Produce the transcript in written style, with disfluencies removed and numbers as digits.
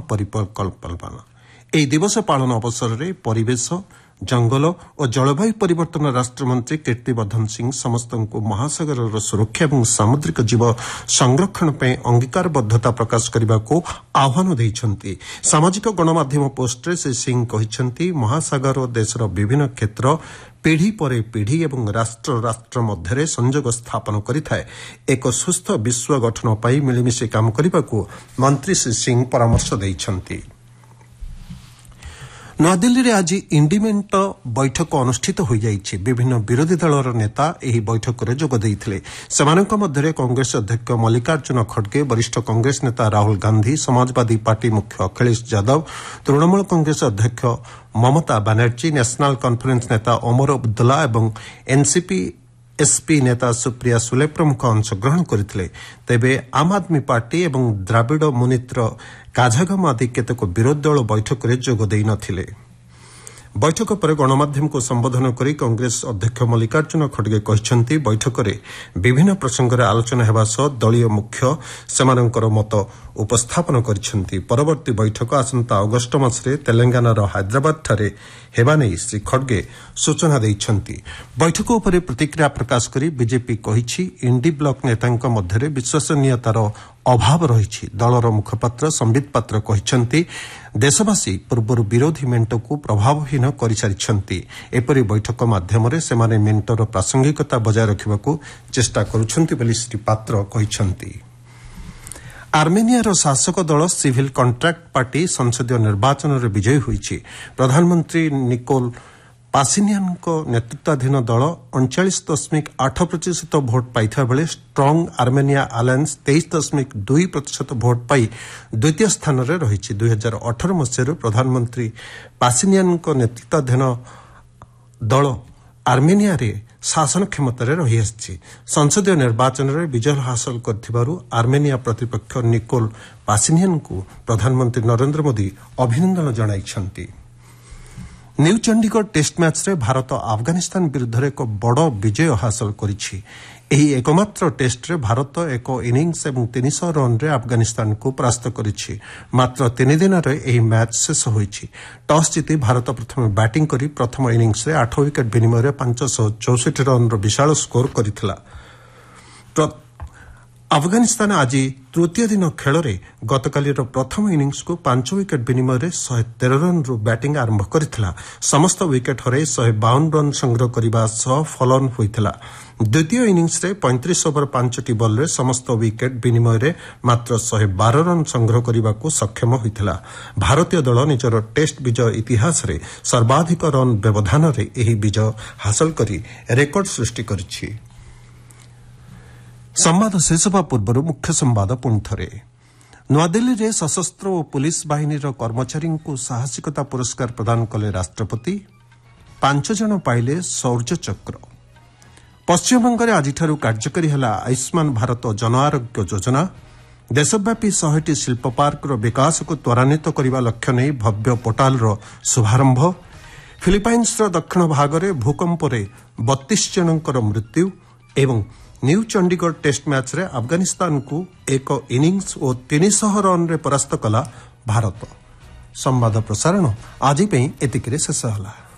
महापरिकल्पना। ଏହି ଦିବସ ପାଳନ ଅବସରରେ ପରିବେଶ ଜଙ୍ଗଲ ଓ ଜଳବାୟୁ ପରିବର୍ତ୍ତନ ରାଷ୍ଟ୍ରମନ୍ତ୍ରୀ କୀର୍ତ୍ତିବର୍ଦ୍ଧନ ସିଂ ସମସ୍ତଙ୍କୁ ମହାସାଗରର ସୁରକ୍ଷା ଏବଂ ସାମୁଦ୍ରିକ ଜୀବ ସଂରକ୍ଷଣ ପାଇଁ ଅଙ୍ଗୀକାରବଦ୍ଧତା ପ୍ରକାଶ କରିବାକୁ ଆହ୍ୱାନ ଦେଇଛନ୍ତି। ସାମାଜିକ ଗଣମାଧ୍ୟମ ପୋଷ୍ଟରେ ଶ୍ରୀ ସିଂ କହିଛନ୍ତି ମହାସାଗର ଦେଶର ବିଭିନ୍ନ କ୍ଷେତ୍ର ପିଢ଼ି ପରେ ପିଢ଼ି ଏବଂ ରାଷ୍ଟ୍ର ରାଷ୍ଟ୍ର ମଧ୍ୟରେ ସଂଯୋଗ ସ୍ଥାପନ କରିଥାଏ। ଏକ ସୁସ୍ଥ ବିଶ୍ୱ ଗଠନ ପାଇଁ ମିଳିମିଶି କାମ କରିବାକୁ ମନ୍ତ୍ରୀ ଶ୍ରୀ ସିଂ ପରାମର୍ଶ ଦେଇଛନ୍ତି। ନୂଆଦିଲ୍ଲୀରେ ଆଜି ଇଣ୍ଡିମେଣ୍ଟ ବୈଠକ ଅନୁଷ୍ଠିତ ହୋଇଯାଇଛି। ବିଭିନ୍ନ ବିରୋଧୀ ଦଳର ନେତା ଏହି ବୈଠକରେ ଯୋଗ ଦେଇଥିଲେ। ସେମାନଙ୍କ ମଧ୍ୟରେ କଂଗ୍ରେସ ଅଧ୍ୟକ୍ଷ ମଲ୍ଲିକାର୍ଜୁନ ଖଡ୍ଗେ, ବରିଷ୍ଠ କଂଗ୍ରେସ ନେତା ରାହୁଲ ଗାନ୍ଧି, ସମାଜବାଦୀ ପାର୍ଟି ମୁଖ୍ୟ ଅଖିଳେଶ ଯାଦବ, ତୃଣମୂଳ କଂଗ୍ରେସ ଅଧ୍ୟକ୍ଷ ମମତା ବାନାର୍ଜୀ, ନ୍ୟାସନାଲ୍ କନ୍ଫରେନ୍ସ ନେତା ଓମର ଅବଦୁଲ୍ଲା ଏବଂ ଏନ୍ସିପି ଏସ୍ପି ନେତା ସୁପ୍ରିୟା ସୁଲେ ପ୍ରମୁଖ ଅଂଶଗ୍ରହଣ କରିଥିଲେ। ତେବେ ଆମ୍ ଆଦମୀ ପାର୍ଟି ଏବଂ ଦ୍ରାବିଡ଼ ମୁନିତ୍ର କାଝାଗମ ଆଦି କେତେକ ବିରୋଧୀ ଦଳ ବୈଠକରେ ଯୋଗ ଦେଇ ନ ଥିଲେ। ବୈଠକ ପରେ ଗଣମାଧ୍ୟମକୁ ସମ୍ବୋଧନ କରି କଂଗ୍ରେସ ଅଧ୍ୟକ୍ଷ ମଲ୍ଲିକାର୍ଜୁନ ଖଡ୍ଗେ କହିଛନ୍ତି ବୈଠକରେ ବିଭିନ୍ନ ପ୍ରସଙ୍ଗରେ ଆଲୋଚନା ହେବା ସହ ଦଳୀୟ ମୁଖ୍ୟ ସେମାନଙ୍କର ମତ ଉପସ୍ଥାପନ କରିଛନ୍ତି। ପରବର୍ତ୍ତୀ ବୈଠକ ଆସନ୍ତା ଅଗଷ୍ଟ ମାସରେ ତେଲେଙ୍ଗାନାର ହାଇଦ୍ରାବାଦଠାରେ ହେବା ନେଇ ଶ୍ରୀ ଖଡ୍ଗେ ସୂଚନା ଦେଇଛନ୍ତି। ବୈଠକ ଉପରେ ପ୍ରତିକ୍ରିୟା ପ୍ରକାଶ କରି ବିଜେପି କହିଛି ଇଣ୍ଡି ବ୍ଲକ ନେତାଙ୍କ ମଧ୍ୟରେ ବିଶ୍ୱସନୀୟତାର ଅଭାବ ରହିଛି। ଦଳର ମୁଖପାତ୍ର ସମ୍ବିତ ପାତ୍ର କହିଛନ୍ତି ଦେଶବାସୀ ପୂର୍ବରୁ ବିରୋଧୀ ମେଣ୍ଟକୁ ପ୍ରଭାବହୀନ କରିସାରିଛନ୍ତି। ଏପରି ବୈଠକ ମାଧ୍ୟମରେ ସେମାନେ ମେଣ୍ଟର ପ୍ରାସଙ୍ଗିକତା ବଜାୟ ରଖିବାକୁ ଚେଷ୍ଟା କରୁଛନ୍ତି ବୋଲି ଶ୍ରୀ ପାତ୍ର କହିଛନ୍ତି। ଆର୍ମେନିଆର ଶାସକ ଦଳ ସିଭିଲ୍ କଣ୍ଟ୍ରାକ୍ଟ ପାର୍ଟି ସଂସଦୀୟ ନିର୍ବାଚନରେ ବିଜୟୀ ହୋଇଛି। ପ୍ରଧାନମନ୍ତ୍ରୀ ନିକୋଲ ପାସିନିଆନଙ୍କ ନେତୃତ୍ୱାଧୀନ ଦଳ 39.8% ଭୋଟ୍ ପାଇଥିବା ବେଳେ ଷ୍ଟ୍ରଙ୍ଗ ଆର୍ମେନିଆ ଆଲାଏନ୍ସ 23.2% ଭୋଟ୍ ପାଇ ଦ୍ୱିତୀୟ ସ୍ଥାନରେ ରହିଛି। 2018 ମସିହାରୁ ପ୍ରଧାନମନ୍ତ୍ରୀ ପାସିନିଆନଙ୍କ ନେତୃତ୍ୱାଧୀନ ଦଳ ଆର୍ମେନିଆରେ ଶାସନ କ୍ଷମତାରେ ରହିଆସିଛି। ସଂସଦୀୟ ନିର୍ବାଚନରେ ବିଜୟ ହାସଲ କରିଥିବାରୁ ଆର୍ମେନିଆ ପ୍ରତିପକ୍ଷ ନିକୋଲ ପାସିନିଆନଙ୍କୁ ପ୍ରଧାନମନ୍ତ୍ରୀ ନରେନ୍ଦ୍ର ମୋଦି ଅଭିନନ୍ଦନ ଜଣାଇଛନ୍ତି। ନ୍ୟୁ ଚଣ୍ଡିଗଡ଼ ଟେଷ୍ଟ ମ୍ୟାଚ୍ରେ ଭାରତ ଆଫଗାନିସ୍ତାନ ବିରୁଦ୍ଧରେ ଏକ ବଡ଼ ବିଜୟ ହାସଲ କରିଛି। ଏହି એકમાત્ર ଟେଷ୍ଟରେ ଭାରତ ଏକ ଇନିଂସ ଏବଂ 300 ରନ୍ରେ ଆଫଗାନିସ୍ତାନକୁ ପରାସ୍ତ କରିଛି। ମାତ୍ର 3 ଦିନରେ ଏହି ମ୍ୟାଚ୍ ଶେଷ ହୋଇଛି। ଟସ୍ ଜିତି ଭାରତ ପ୍ରଥମେ ବ୍ୟାଟିଂ କରି ପ୍ରଥମ ଇନିଂସରେ 8 ୱିକେଟ୍ ବିନିମୟରେ 564 ରନ୍ର ବିଶାଳ ସ୍କୋର କରିଥିଲା। ଆଫଗାନିସ୍ତାନ ଆଜି ତୃତୀୟ ଦିନ ଖେଳରେ ଗତକାଲିର ପ୍ରଥମ ଇନିଂସକୁ 5 ୱିକେଟ୍ ବିନିମୟରେ 113 ରନ୍ରୁ ବ୍ୟାଟିଂ ଆରମ୍ଭ କରିଥିଲା। ସମସ୍ତ ୱିକେଟ୍ ହରାଇ 152 ରନ୍ ସଂଗ୍ରହ କରିବା ସହ ଫଲୋ ଅନ୍ ହୋଇଥିଲା। ଦ୍ୱିତୀୟ ଇନିଂସରେ 35 ଓଭର 5ଟି ବଲ୍ରେ ସମସ୍ତ ୱିକେଟ୍ ବିନିମୟରେ ମାତ୍ର 112 ରନ୍ ସଂଗ୍ରହ କରିବାକୁ ସକ୍ଷମ ହୋଇଥିଲା। ଭାରତୀୟ ଦଳ ନିଜର ଟେଷ୍ଟ ବିଜୟ ଇତିହାସରେ ସର୍ବାଧିକ ରନ୍ ବ୍ୟବଧାନରେ ଏହି ବିଜୟ ହାସଲ କରି ରେକର୍ଡ ସୃଷ୍ଟି କରିଛି। ସମ୍ବାଦ ଶେଷ ହେବା ପୂର୍ବରୁ ମୁଖ୍ୟ ସମ୍ବାଦ ପୁଣିଥରେ। ନୂଆଦିଲ୍ଲୀରେ ସଶସ୍ତ୍ର ଓ ପୁଲିସ ବାହିନୀର କର୍ମଚାରୀଙ୍କୁ ସାହସିକତା ପୁରସ୍କାର ପ୍ରଦାନ କଲେ ରାଷ୍ଟ୍ରପତି। 5 ଜଣ ପାଇଲେ ଶୌର୍ଯ୍ୟ ଚକ୍ର। ପଶ୍ଚିମବଙ୍ଗରେ ଆଜିଠାରୁ କାର୍ଯ୍ୟକାରୀ ହେଲା ଆୟୁଷ୍ମାନ ଭାରତ ଜନ ଆରୋଗ୍ୟ ଯୋଜନା। ଦେଶବ୍ୟାପୀ 100ଟି ଶିଳ୍ପ ପାର୍କର ବିକାଶକୁ ତ୍ୱରାନ୍ୱିତ କରିବା ଲକ୍ଷ୍ୟ ନେଇ ଭବ୍ୟ ପୋର୍ଟାଲର ଶୁଭାରମ୍ଭ। ଫିଲିପାଇନ୍ସର ଦକ୍ଷିଣ ଭାଗରେ ଭୂକମ୍ପରେ 32 ଜଣଙ୍କର ମୃତ୍ୟୁ ଏବଂ ନ୍ୟୁ ଚଣ୍ଡିଗଡ଼ ଟେଷ୍ଟ ମ୍ୟାଚ୍ରେ ଆଫଗାନିସ୍ତାନକୁ ଏକ ଇନିଂସ ଓ 300 ରନ୍ରେ ପରାସ୍ତ କଲା ଭାରତ। ସମ୍ବାଦ ପ୍ରସାରଣ ଆଜି ପାଇଁ ଏତିକିରେ ଶେଷ ହେଲା।